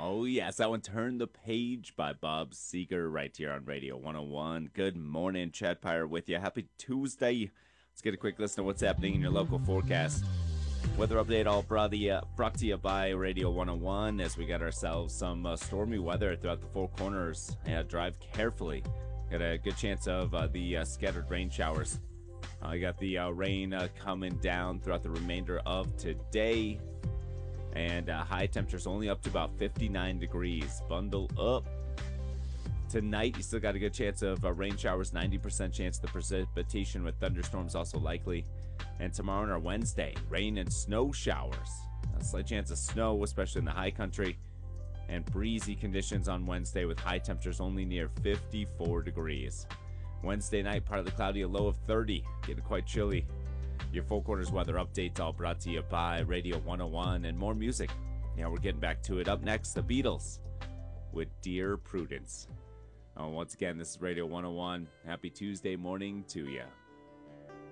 Oh, yes, that one, Turn the Page by Bob Seger, right here on Radio 101. Good morning, Chad Pyre with you. Happy Tuesday. Let's get a quick listen to what's happening in your local forecast. Weather update all brought to you by Radio 101 as we got ourselves some stormy weather throughout the four corners. Drive carefully. Got a good chance of the scattered rain showers. You got the rain coming down throughout the remainder of today. And high temperatures only up to about 59 degrees. Bundle up. Tonight, you still got a good chance of rain showers, 90% chance of the precipitation with thunderstorms also likely. And tomorrow and our Wednesday, rain and snow showers. A slight chance of snow, especially in the high country. And breezy conditions on Wednesday with high temperatures only near 54 degrees. Wednesday night, partly cloudy, a low of 30. Getting quite chilly. Your Four Corners weather updates all brought to you by Radio 101 and more music. Yeah, we're getting back to it. Up next, the Beatles with Dear Prudence. Once again, this is Radio 101. Happy Tuesday morning to you.